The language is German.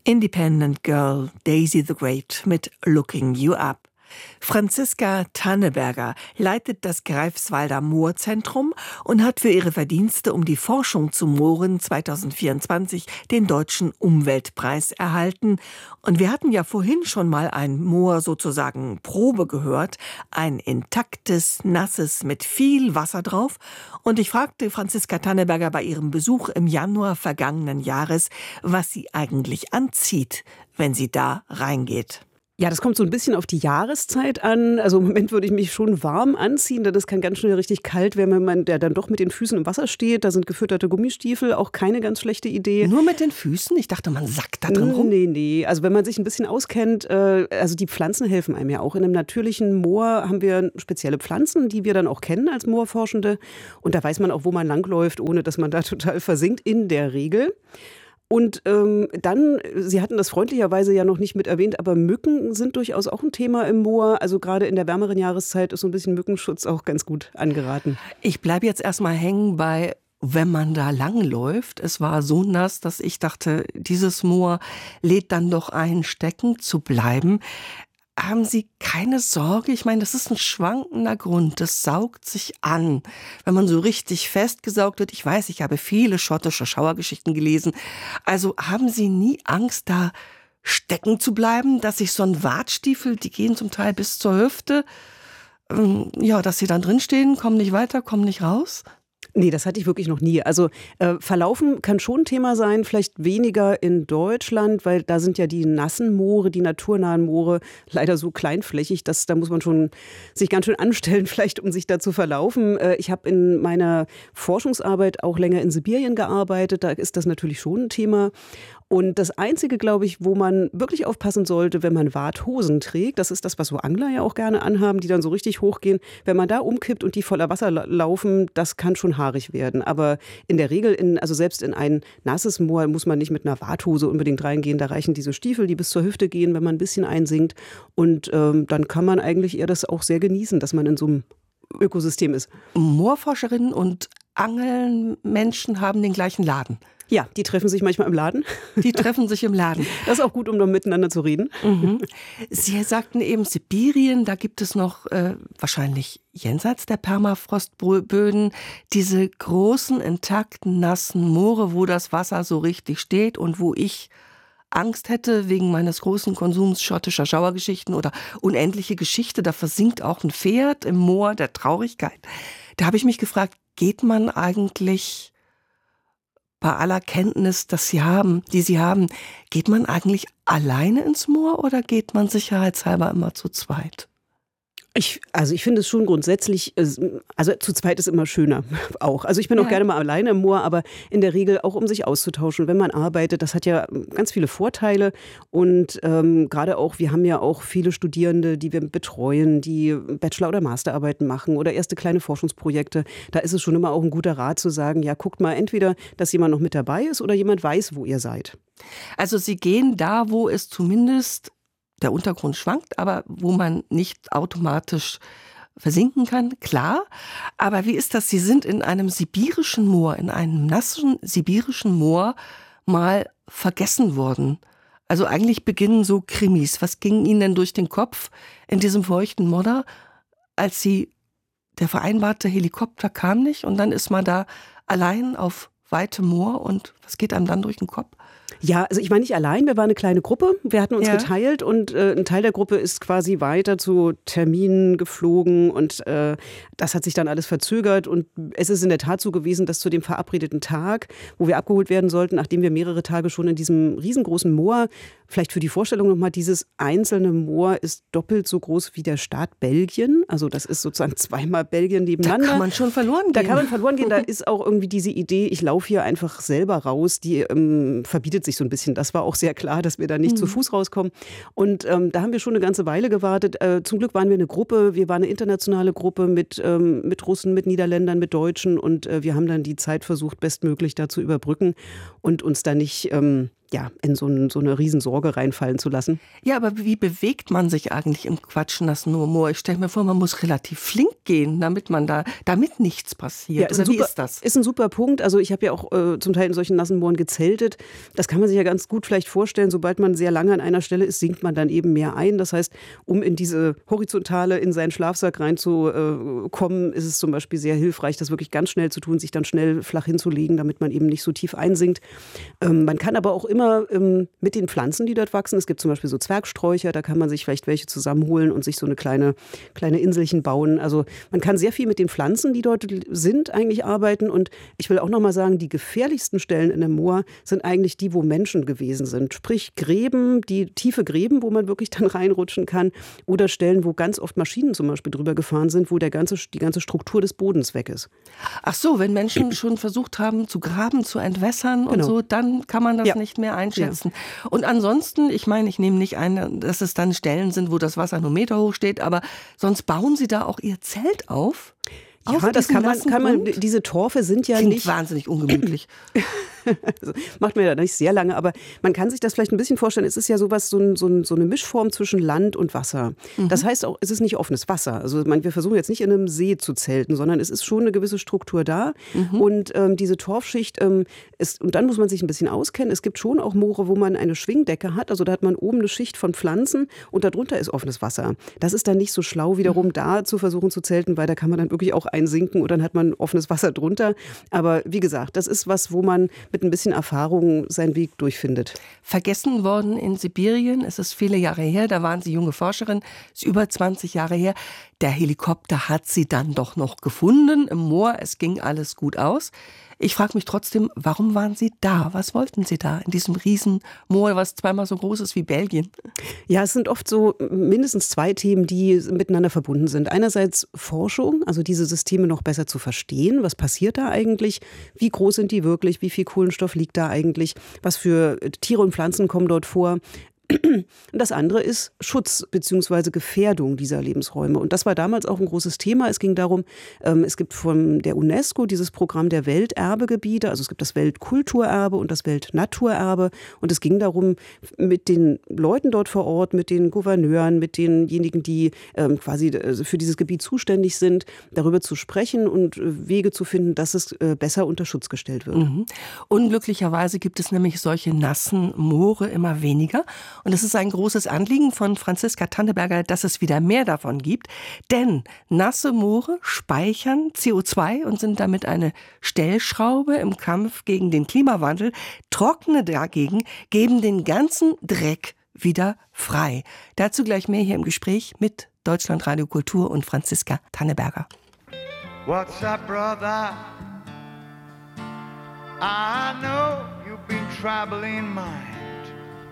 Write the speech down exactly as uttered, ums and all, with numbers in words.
Independent Girl, Daisy the Great mit Looking You Up. Franziska Tanneberger leitet das Greifswalder Moorzentrum und hat für ihre Verdienste um die Forschung zu Mooren zweitausendvierundzwanzig den Deutschen Umweltpreis erhalten. Und wir hatten ja vorhin schon mal ein Moor sozusagen Probe gehört, ein intaktes, nasses mit viel Wasser drauf. Und ich fragte Franziska Tanneberger bei ihrem Besuch im Januar vergangenen Jahres, was sie eigentlich anzieht, wenn sie da reingeht. Ja, das kommt so ein bisschen auf die Jahreszeit an. Also im Moment würde ich mich schon warm anziehen, denn es kann ganz schnell richtig kalt werden, wenn man der dann doch mit den Füßen im Wasser steht. Da sind gefütterte Gummistiefel, auch keine ganz schlechte Idee. Nur mit den Füßen? Ich dachte, man sackt da drin rum. Nee, nee. Also wenn man sich ein bisschen auskennt, äh, also die Pflanzen helfen einem ja auch. In einem natürlichen Moor haben wir spezielle Pflanzen, die wir dann auch kennen als Moorforschende. Und da weiß man auch, wo man langläuft, ohne dass man da total versinkt, in der Regel. Und ähm, dann, Sie hatten das freundlicherweise ja noch nicht mit erwähnt, aber Mücken sind durchaus auch ein Thema im Moor. Also gerade in der wärmeren Jahreszeit ist so ein bisschen Mückenschutz auch ganz gut angeraten. Ich bleibe jetzt erstmal hängen bei, wenn man da langläuft. Es war so nass, dass ich dachte, dieses Moor lädt dann doch ein, stecken zu bleiben. Haben Sie keine Sorge? Ich meine, das ist ein schwankender Grund. Das saugt sich an, wenn man so richtig festgesaugt wird. Ich weiß, ich habe viele schottische Schauergeschichten gelesen. Also haben Sie nie Angst, da stecken zu bleiben, dass sich so ein Watschstiefel, die gehen zum Teil bis zur Hüfte, ja, dass Sie dann drinstehen, kommen nicht weiter, kommen nicht raus? Nee, das hatte ich wirklich noch nie. Also äh, Verlaufen kann schon ein Thema sein, vielleicht weniger in Deutschland, weil da sind ja die nassen Moore, die naturnahen Moore leider so kleinflächig, dass da muss man schon sich ganz schön anstellen, vielleicht um sich da zu verlaufen. Äh, ich habe in meiner Forschungsarbeit auch länger in Sibirien gearbeitet, da ist das natürlich schon ein Thema. Und das Einzige, glaube ich, wo man wirklich aufpassen sollte, wenn man Warthosen trägt, das ist das, was so Angler ja auch gerne anhaben, die dann so richtig hochgehen. Wenn man da umkippt und die voller Wasser laufen, das kann schon haarig werden. Aber in der Regel, in, also selbst in ein nasses Moor, muss man nicht mit einer Warthose unbedingt reingehen. Da reichen diese Stiefel, die bis zur Hüfte gehen, wenn man ein bisschen einsinkt. Und ähm, dann kann man eigentlich eher das auch sehr genießen, dass man in so einem Ökosystem ist. Moorforscherinnen und Angelmenschen haben den gleichen Laden. Ja, die treffen sich manchmal im Laden. Die treffen sich im Laden. Das ist auch gut, um dann miteinander zu reden. Mhm. Sie sagten eben Sibirien, da gibt es noch äh, wahrscheinlich jenseits der Permafrostböden diese großen, intakten, nassen Moore, wo das Wasser so richtig steht und wo ich Angst hätte wegen meines großen Konsums schottischer Schauergeschichten oder unendliche Geschichte. Da versinkt auch ein Pferd im Moor der Traurigkeit. Da habe ich mich gefragt, geht man eigentlich bei aller Kenntnis, dass Sie haben, die Sie haben, geht man eigentlich alleine ins Moor oder geht man sicherheitshalber immer zu zweit? Ich, also ich finde es schon grundsätzlich, also zu zweit ist immer schöner auch. Also ich bin auch ja. gerne mal alleine im Moor, aber in der Regel auch, um sich auszutauschen, wenn man arbeitet. Das hat ja ganz viele Vorteile und ähm, gerade auch, wir haben ja auch viele Studierende, die wir betreuen, die Bachelor- oder Masterarbeiten machen oder erste kleine Forschungsprojekte. Da ist es schon immer auch ein guter Rat zu sagen, ja, guckt mal entweder, dass jemand noch mit dabei ist oder jemand weiß, wo ihr seid. Also Sie gehen da, wo es zumindest der Untergrund schwankt, aber wo man nicht automatisch versinken kann, klar. Aber wie ist das? Sie sind in einem sibirischen Moor, in einem nassen sibirischen Moor mal vergessen worden. Also eigentlich beginnen so Krimis. Was ging Ihnen denn durch den Kopf in diesem feuchten Modder, als Sie, der vereinbarte Helikopter kam nicht und dann ist man da allein auf weitem Moor und was geht einem dann durch den Kopf? Ja, also ich war nicht allein, wir waren eine kleine Gruppe, wir hatten uns ja. geteilt und äh, ein Teil der Gruppe ist quasi weiter zu Terminen geflogen und äh, das hat sich dann alles verzögert und es ist in der Tat so gewesen, dass zu dem verabredeten Tag, wo wir abgeholt werden sollten, nachdem wir mehrere Tage schon in diesem riesengroßen Moor, vielleicht für die Vorstellung nochmal, dieses einzelne Moor ist doppelt so groß wie der Staat Belgien, also das ist sozusagen zweimal Belgien nebeneinander. Da kann man schon verloren gehen. Da kann man verloren gehen, da ist auch irgendwie diese Idee, ich laufe hier einfach selber raus, die ähm, verbietet sich so ein bisschen. Das war auch sehr klar, dass wir da nicht mhm. zu Fuß rauskommen. Und ähm, da haben wir schon eine ganze Weile gewartet. Äh, zum Glück waren wir eine Gruppe. Wir waren eine internationale Gruppe mit, ähm, mit Russen, mit Niederländern, mit Deutschen. Und äh, wir haben dann die Zeit versucht, bestmöglich da zu überbrücken und uns da nicht ähm, ja, in so, ein, so eine Riesensorge reinfallen zu lassen. Ja, aber wie bewegt man sich eigentlich im quatschnassen Moor? Ich stelle mir vor, man muss relativ flink gehen, damit man da, damit nichts passiert. Ja, ist Oder ein wie super, ist das? Ist ein super Punkt. Also ich habe ja auch äh, zum Teil in solchen nassen Mooren gezeltet. Das kann man sich ja ganz gut vielleicht vorstellen. Sobald man sehr lange an einer Stelle ist, sinkt man dann eben mehr ein. Das heißt, um in diese Horizontale, in seinen Schlafsack reinzukommen, ist es zum Beispiel sehr hilfreich, das wirklich ganz schnell zu tun, sich dann schnell flach hinzulegen, damit man eben nicht so tief einsinkt. Ähm, man kann aber auch immer ähm, mit den Pflanzen, die dort wachsen, es gibt zum Beispiel so Zwergsträucher, da kann man sich vielleicht welche zusammenholen und sich so eine kleine, kleine Inselchen bauen. Also man kann sehr viel mit den Pflanzen, die dort sind, eigentlich arbeiten. Und ich will auch noch mal sagen, die gefährlichsten Stellen in einem Moor sind eigentlich die, wo Menschen gewesen sind. Sprich Gräben, die tiefe Gräben, wo man wirklich dann reinrutschen kann. Oder Stellen, wo ganz oft Maschinen zum Beispiel drüber gefahren sind, wo der ganze, die ganze Struktur des Bodens weg ist. Ach so, wenn Menschen schon versucht haben, zu graben, zu entwässern und Genau. so, dann kann man das Ja. nicht mehr einschätzen. Ja. Und ansonsten, ich meine, ich nehme nicht ein, dass es dann Stellen sind, wo das Wasser nur Meter hoch steht, aber sonst bauen Sie da auch Ihr Zelt auf? Ja, das kann man, kann man, diese Torfe sind ja Klingt nicht wahnsinnig ungemütlich. Also, macht mir ja nicht sehr lange, aber man kann sich das vielleicht ein bisschen vorstellen. Es ist ja sowas, so, ein, so, ein, so eine Mischform zwischen Land und Wasser. Mhm. Das heißt auch, es ist nicht offenes Wasser. Also man, wir versuchen jetzt nicht in einem See zu zelten, sondern es ist schon eine gewisse Struktur da. Mhm. Und ähm, diese Torfschicht ähm, ist, und dann muss man sich ein bisschen auskennen. Es gibt schon auch Moore, wo man eine Schwingdecke hat. Also da hat man oben eine Schicht von Pflanzen und darunter ist offenes Wasser. Das ist dann nicht so schlau, wiederum mhm. da zu versuchen zu zelten, weil da kann man dann wirklich auch einsinken und dann hat man offenes Wasser drunter. Aber wie gesagt, das ist was, wo man mit ein bisschen Erfahrung seinen Weg durchfindet. Vergessen worden in Sibirien, es ist viele Jahre her, da waren Sie junge Forscherin, ist über zwanzig Jahre her. Der Helikopter hat Sie dann doch noch gefunden im Moor, es ging alles gut aus. Ich frage mich trotzdem, warum waren Sie da? Was wollten Sie da in diesem Riesenmoor, was zweimal so groß ist wie Belgien? Ja, es sind oft so mindestens zwei Themen, die miteinander verbunden sind. Einerseits Forschung, also diese Systeme noch besser zu verstehen. Was passiert da eigentlich? Wie groß sind die wirklich? Wie viel Kohlenstoff liegt da eigentlich? Was für Tiere und Pflanzen kommen dort vor? Und das andere ist Schutz bzw. Gefährdung dieser Lebensräume. Und das war damals auch ein großes Thema. Es ging darum, ähm, es gibt von der UNESCO dieses Programm der Welterbegebiete, also es gibt das Weltkulturerbe und das Weltnaturerbe. Und es ging darum, mit den Leuten dort vor Ort, mit den Gouverneuren, mit denjenigen, die ähm, quasi für dieses Gebiet zuständig sind, darüber zu sprechen und Wege zu finden, dass es äh, besser unter Schutz gestellt wird. Mhm. Unglücklicherweise gibt es nämlich solche nassen Moore immer weniger. Und es ist ein großes Anliegen von Franziska Tanneberger, dass es wieder mehr davon gibt. Denn nasse Moore speichern C O zwei und sind damit eine Stellschraube im Kampf gegen den Klimawandel. Trockene dagegen geben den ganzen Dreck wieder frei. Dazu gleich mehr hier im Gespräch mit Deutschlandradio Kultur und Franziska Tanneberger. What's up, brother? I know you've been troubling mine.